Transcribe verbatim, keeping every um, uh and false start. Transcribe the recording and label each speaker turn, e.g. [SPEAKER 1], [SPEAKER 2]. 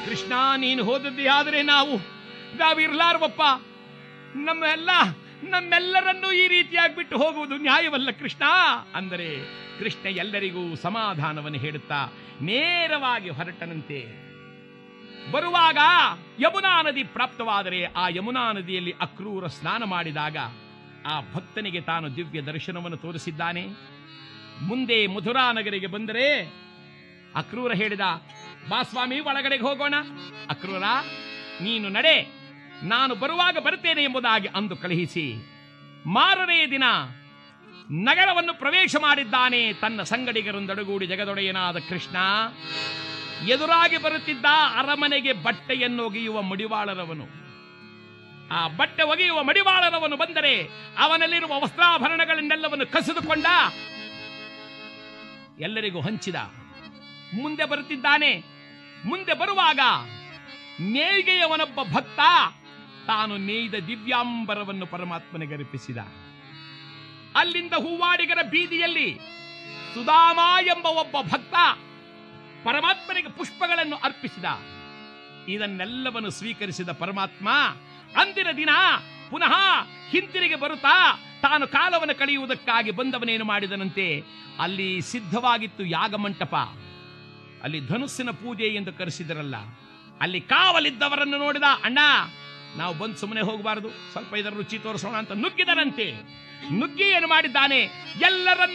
[SPEAKER 1] ಕೃಷ್ಣ, ನೀನು ಹೋದದ್ದೇ ಆದರೆ ನಾವು ನಾವಿರ್ಲಾರ್ವಪ್ಪ. ನಮ್ಮೆಲ್ಲ ನಮ್ಮೆಲ್ಲರನ್ನೂ ಈ ರೀತಿಯಾಗಿ ಬಿಟ್ಟು ಹೋಗುವುದು ನ್ಯಾಯವಲ್ಲ ಕೃಷ್ಣ ಅಂದರೆ ಕೃಷ್ಣ ಎಲ್ಲರಿಗೂ ಸಮಾಧಾನವನ್ನು ಹೇಳುತ್ತಾ ನೇರವಾಗಿ ಹೊರಟನಂತೆ. ಬರುವಾಗ ಯಮುನಾ ನದಿ ಪ್ರಾಪ್ತವಾದರೆ ಆ ಯಮುನಾ ನದಿಯಲ್ಲಿ ಅಕ್ರೂರ ಸ್ನಾನ ಮಾಡಿದಾಗ ಆ ಭಕ್ತನಿಗೆ ತಾನು ದಿವ್ಯ ದರ್ಶನವನ್ನು ತೋರಿಸಿದ್ದಾನೆ. ಮುಂದೆ ಮಥುರಾ ನಗರಿಗೆ ಬಂದರೆ ಅಕ್ರೂರ ಹೇಳಿದ, ಬಾ ಸ್ವಾಮಿ, ಒಳಗಡೆಗೆ ಹೋಗೋಣ. ಅಕ್ರೂರ, ನೀನು ನಡೆ, ನಾನು ಬರುವಾಗ ಬರುತ್ತೇನೆ ಎಂಬುದಾಗಿ ಅಂದು ಕಳುಹಿಸಿ ಮಾರನೇ ದಿನ ನಗರವನ್ನು ಪ್ರವೇಶ ಮಾಡಿದ್ದಾನೆ. ತನ್ನ ಸಂಗಡಿಗರೊಂದೊಡಗೂಡಿ ಜಗದೊಡೆಯನಾದ ಕೃಷ್ಣ ಎದುರಾಗಿ ಬರುತ್ತಿದ್ದ ಅರಮನೆಗೆ ಬಟ್ಟೆಯನ್ನು ಒಗೆಯುವ ಮಡಿವಾಳರವನು. ಆ ಬಟ್ಟೆ ಒಗೆಯುವ ಮಡಿವಾಳರವನು ಬಂದರೆ ಅವನಲ್ಲಿರುವ ವಸ್ತ್ರಾಭರಣಗಳನ್ನೆಲ್ಲವನ್ನು ಕಸಿದುಕೊಂಡ, ಎಲ್ಲರಿಗೂ ಹಂಚಿದ. ಮುಂದೆ ಬರುತ್ತಿದ್ದಾನೆ. ಮುಂದೆ ಬರುವಾಗ ನೇಯ್ಗೆಯವನೊಬ್ಬ ಭಕ್ತ ತಾನು ನೇಯ್ದ ದಿವ್ಯಾಂಬರವನ್ನು ಪರಮಾತ್ಮನಿಗೆ ಅರ್ಪಿಸಿದ. ಅಲ್ಲಿಂದ ಹೂವಾಡಿಗರ ಬೀದಿಯಲ್ಲಿ ಸುಧಾಮ ಎಂಬ ಒಬ್ಬ ಭಕ್ತ ಪರಮಾತ್ಮನಿಗೆ ಪುಷ್ಪಗಳನ್ನು ಅರ್ಪಿಸಿದ. ಇದನ್ನೆಲ್ಲವನ್ನು ಸ್ವೀಕರಿಸಿದ ಪರಮಾತ್ಮ ಅಂದಿನ ದಿನ ಪುನಃ ಹಿಂತಿರುಗಿ ಬರುತ್ತಾ ತಾನು ಕಾಲವನ್ನು ಕಳೆಯುವುದಕ್ಕಾಗಿ ಬಂದವನೇನು ಮಾಡಿದನಂತೆ, ಅಲ್ಲಿ ಸಿದ್ಧವಾಗಿತ್ತು ಯಾಗಮಂಟಪ. ಅಲ್ಲಿ ಧನುಸ್ಸಿನ ಪೂಜೆ ಎಂದು ಕರೆಸಿದರಲ್ಲ, ಅಲ್ಲಿ ಕಾವಲಿದ್ದವರನ್ನು ನೋಡಿದ. ಅಣ್ಣ, ನಾವು ಬಂದು ಸುಮ್ಮನೆ ಹೋಗಬಾರದು, ಸ್ವಲ್ಪ ಇದರ ರುಚಿ ತೋರಿಸೋಣ ಅಂತ ನುಗ್ಗಿದರಂತೆ. ನುಗ್ಗಿ ಏನು ಮಾಡಿದ್ದಾನೆ, ಎಲ್ಲರನ್ನು